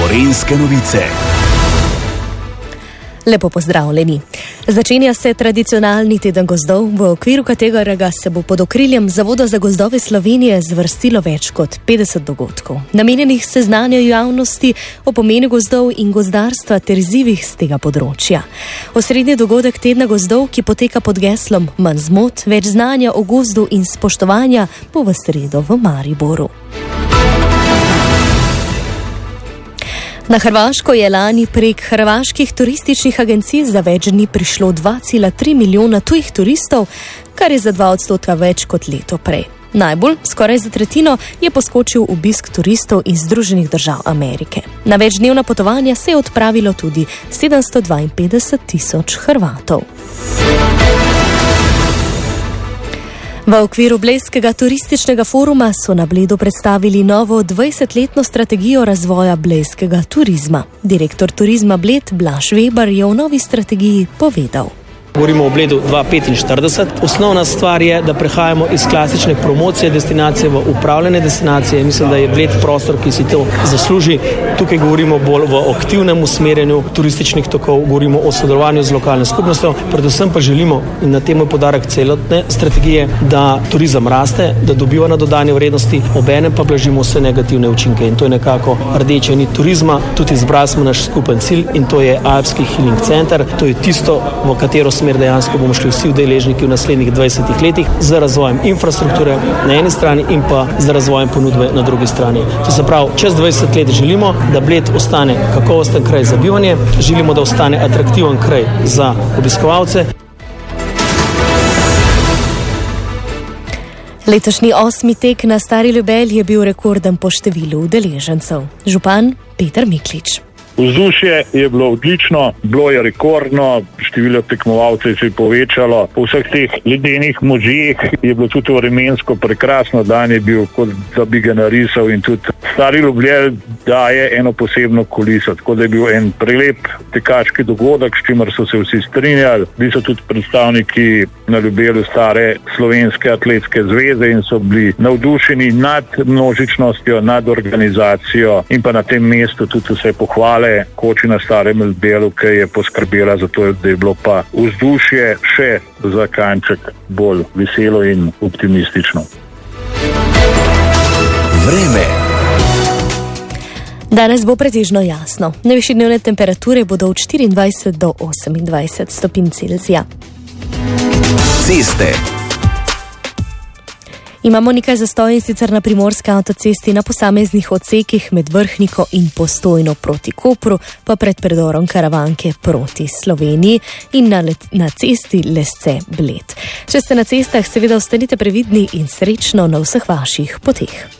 Gorenjske novice. Lepo pozdravljeni. Začenja se tradicionalni teden gozdov, v okviru katerega se bo pod okriljem Zavoda za gozdove Slovenije zvrstilo več kot 50 dogodkov, namenjenih seznanjanju javnosti o pomenu gozdov in gozdarstva ter izzivih z tega področja. Osrednji dogodek tedna gozdov, ki poteka pod geslom Manj zmot, več znanja o gozdu in spoštovanja, bo v sredo v Mariboru. Na Hrvaško je lani prek hrvaških turističnih agencij za več dni prišlo 2,3 milijona tujih turistov, kar je za 2% več kot leto prej. Najbolj, skoraj za tretjino, je poskočil obisk turistov iz Združenih držav Amerike. Na večdnevna potovanja se je odpravilo tudi 752.000 Hrvatov. V okviru Blejskega turističnega foruma so na Bledu predstavili novo 20-letno strategijo razvoja blejskega turizma. Direktor turizma Bled Blaž Weber je o novi strategiji povedal. Govorimo o Bledu 2045. Osnovna stvar je, da prehajamo iz klasične promocije destinacije v upravljene destinacije. Mislim, da je Bled prostor, ki si to zasluži. Tukaj govorimo bolj v aktivnem usmerjanju turističnih tokov, govorimo o sodelovanju z lokalno skupnostjo. Predvsem pa želimo, in na tem je poudarek celotne strategije, da turizem raste, da dobiva na dodane vrednosti, obenem pa blažimo vse negativne učinke. In to je nekako rdeča nit turizma. Tudi izbrali smo naš skupen cilj in to je Alpski healing center. To je tisto, v katero smer dejansko bomo šli vsi udeleženiki v naslednjih 20 letih z razvojem infrastrukture na eni strani in pa z razvojem ponudbe na drugi strani. To se pravi, čez 20 let želimo, da Bled ostane kakovosten kraj za bivanje, želimo, da ostane atraktiven kraj za obiskovalce. Letošnji 8. tek na Stari Ljubelj je bil rekorden po številu udeležencev. Župan Peter Miklič. Vzdušje je bilo odlično, bilo je rekordno, število tekmovalcev se je povečalo. Po vseh teh ledenih možeh je bilo tudi vremensko prekrasno, dan je bil, kot da bi ga narisal, in tudi Stari Ljubelj daje eno posebno kuliso, tako da je bil en prelep tekaški dogodek, s čimer so se vsi strinjali. Bili so tudi predstavniki na Ljubelju Stare slovenske atletske zveze in so bili navdušeni nad množičnostjo, nad organizacijo in pa na tem mestu tudi vse pohvale koči na Starem Ljubelju, ki je poskrbela za to, da je bilo pa vzdušje še za kanček bolj veselo in optimistično. Vreme. Danes bo pretežno jasno. Najvišje dnevne temperature bodo od 24 do 28 stopinj Celzija. Ceste. Imamo nekaj zastojev, in sicer na primorski avtocesti na posameznih odsekih med Vrhniko in Postojno proti Kopru, pa pred predorom Karavanke proti Sloveniji in na cesti Lesce-Bled. Če ste na cestah, seveda ostanite previdni in srečno na vseh vaših poteh.